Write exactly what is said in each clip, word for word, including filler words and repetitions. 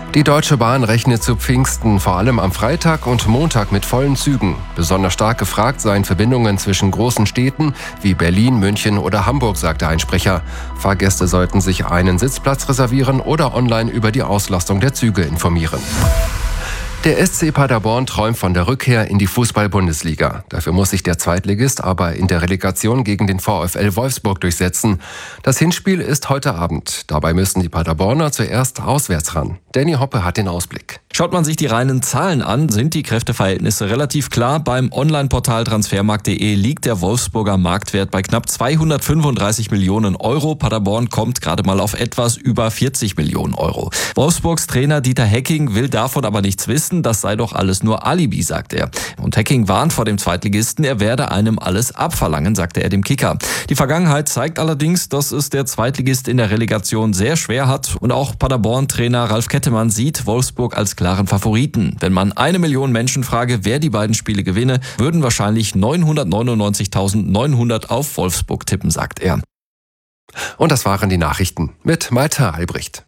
Die Deutsche Bahn rechnet zu Pfingsten vor allem am Freitag und Montag mit vollen Zügen. Besonders stark gefragt seien Verbindungen zwischen großen Städten wie Berlin, München oder Hamburg, sagte ein Sprecher. Fahrgäste sollten sich einen Sitzplatz reservieren oder online über die Auslastung der Züge informieren. Der S C Paderborn träumt von der Rückkehr in die Fußball-Bundesliga. Dafür muss sich der Zweitligist aber in der Relegation gegen den VfL Wolfsburg durchsetzen. Das Hinspiel ist heute Abend. Dabei müssen die Paderborner zuerst auswärts ran. Danny Hoppe hat den Ausblick. Schaut man sich die reinen Zahlen an, sind die Kräfteverhältnisse relativ klar. Beim Online-Portal transfermarkt punkt de liegt der Wolfsburger Marktwert bei knapp zweihundertfünfunddreißig Millionen Euro. Paderborn kommt gerade mal auf etwas über vierzig Millionen Euro. Wolfsburgs Trainer Dieter Hecking will davon aber nichts wissen. Das sei doch alles nur Alibi, sagt er. Und Hecking warnt vor dem Zweitligisten, er werde einem alles abverlangen, sagte er dem Kicker. Die Vergangenheit zeigt allerdings, dass es der Zweitligist in der Relegation sehr schwer hat. Und auch Paderborn-Trainer Ralf Kettemann sieht Wolfsburg als klaren Favoriten. Wenn man eine Million Menschen frage, wer die beiden Spiele gewinne, würden wahrscheinlich neunhundertneunundneunzigtausendneunhundert auf Wolfsburg tippen, sagt er. Und das waren die Nachrichten mit Malte Albrecht.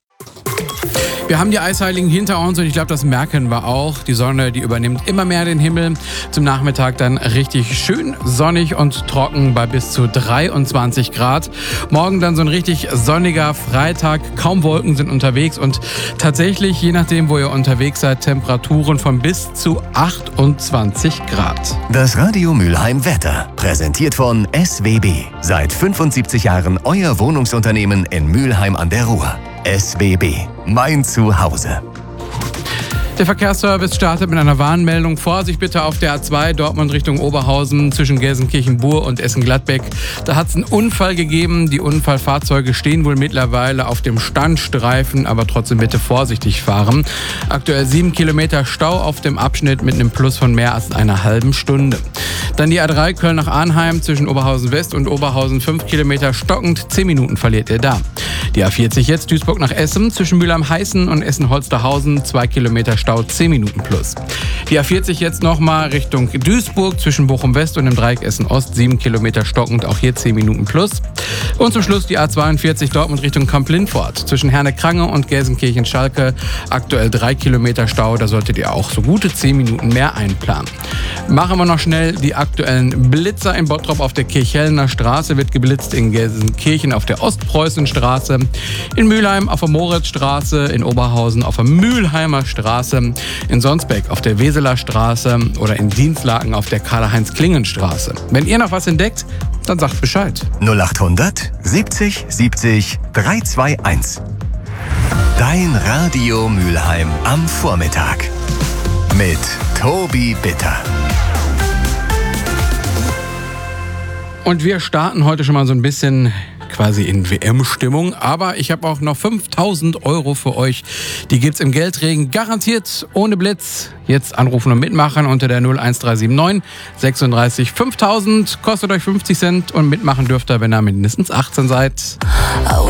Wir haben die Eisheiligen hinter uns und ich glaube, das merken wir auch. Die Sonne, die übernimmt immer mehr den Himmel. Zum Nachmittag dann richtig schön sonnig und trocken bei bis zu dreiundzwanzig Grad. Morgen dann so ein richtig sonniger Freitag. Kaum Wolken sind unterwegs und tatsächlich, je nachdem, wo ihr unterwegs seid, Temperaturen von bis zu achtundzwanzig Grad. Das Radio Mülheim Wetter, präsentiert von S W B. Seit fünfundsiebzig Jahren euer Wohnungsunternehmen in Mülheim an der Ruhr. S W B, mein Zuhause. Der Verkehrsservice startet mit einer Warnmeldung. Vorsicht bitte auf der A zwei Dortmund Richtung Oberhausen zwischen Gelsenkirchen-Bur und Essen-Gladbeck. Da hat es einen Unfall gegeben. Die Unfallfahrzeuge stehen wohl mittlerweile auf dem Standstreifen, aber trotzdem bitte vorsichtig fahren. Aktuell sieben Kilometer Stau auf dem Abschnitt mit einem Plus von mehr als einer halben Stunde. Dann die A drei Köln nach Arnheim zwischen Oberhausen West und Oberhausen fünf Kilometer stockend. zehn Minuten verliert ihr da. Die A vierzig jetzt Duisburg nach Essen zwischen Mülheim-Heißen und Essen-Holsterhausen zwei Kilometer Stau, zehn Minuten plus. Die A vierzig jetzt nochmal Richtung Duisburg zwischen Bochum West und dem Dreieck Essen Ost, sieben Kilometer stockend, auch hier zehn Minuten plus. Und zum Schluss die A zweiundvierzig Dortmund Richtung Kamp-Lindfort zwischen Herne-Krange und Gelsenkirchen-Schalke, aktuell drei Kilometer Stau, da solltet ihr auch so gute zehn Minuten mehr einplanen. Machen wir noch schnell die aktuellen Blitzer in Bottrop auf der Kirchhellner Straße, wird geblitzt in Gelsenkirchen auf der Ostpreußenstraße, in Mülheim auf der Moritzstraße, in Oberhausen auf der Mülheimer Straße, in Sonsbeck auf der Weseler Straße oder in Dienstlaken auf der Karl-Heinz-Klingen-Straße. Wenn ihr noch was entdeckt, dann sagt Bescheid. null achthundert siebzig siebzig dreihunderteinundzwanzig. Dein Radio Mülheim am Vormittag. Mit Tobi Bitter. Und wir starten heute schon mal so ein bisschen quasi in W M-Stimmung. Aber ich habe auch noch fünftausend Euro für euch. Die gibt's im Geldregen garantiert ohne Blitz. Jetzt anrufen und mitmachen unter der null eins drei sieben neun sechsunddreißig fünftausend. Kostet euch fünfzig Cent und mitmachen dürft ihr, wenn ihr mindestens achtzehn seid.